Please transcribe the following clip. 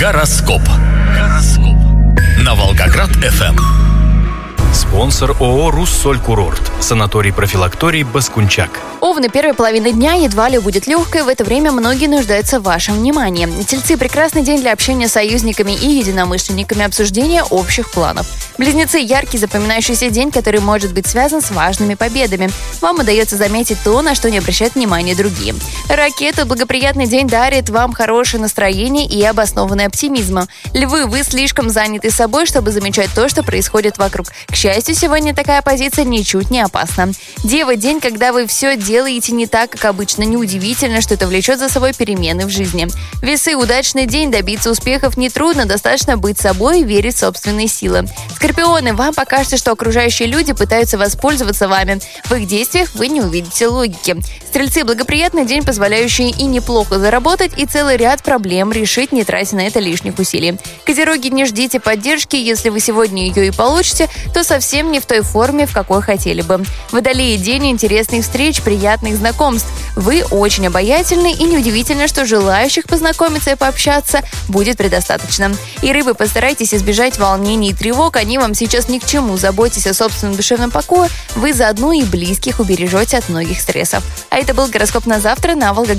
Гороскоп. На Волгоград-ФМ. Спонсор ООО «Руссоль-Курорт». Санаторий-профилакторий «Баскунчак». Овны, первой половины дня едва ли будет легкой. В это время многие нуждаются в вашем внимании. Тельцы, прекрасный день для общения с союзниками и единомышленниками, обсуждения общих планов. Близнецы, яркий запоминающийся день, который может быть связан с важными победами. Вам удается заметить то, на что не обращают внимания другие. Раки, этот благоприятный день дарит вам хорошее настроение и обоснованный оптимизм. Львы, вы слишком заняты собой, чтобы замечать то, что происходит вокруг. К счастью, сегодня такая позиция ничуть не опасна. Девы, день, когда вы все делаете не так, как обычно. Неудивительно, что это влечет за собой перемены в жизни. Весы, удачный день, добиться успехов нетрудно, достаточно быть собой и верить в собственные силы. Скорпионы, вам покажется, что окружающие люди пытаются воспользоваться вами. В их действиях вы не увидите логики. Стрельцы, благоприятный день, позволяющий и неплохо заработать, и целый ряд проблем решить, не тратя на это лишних усилий. Козероги, не ждите поддержки, если вы сегодня ее и получите, то совсем не в той форме, в какой хотели бы. Водолеи, день интересных встреч, приятных знакомств. Вы очень обаятельны, и неудивительно, что желающих познакомиться и пообщаться будет предостаточно. И рыбы, постарайтесь избежать волнений и тревог, они вам сейчас ни к чему. Заботьтесь о собственном душевном покое, вы заодно и близких убережете от многих стрессов. А это был гороскоп на завтра на Волгоград.